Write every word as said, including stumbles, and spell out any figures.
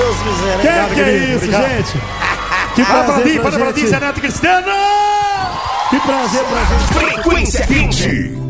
seus miseráveis. Que que é isso, obrigado, gente? Que prazer para mim, para mim, Zé Neto Cristiano! Que prazer pra gente. Frequência vinte.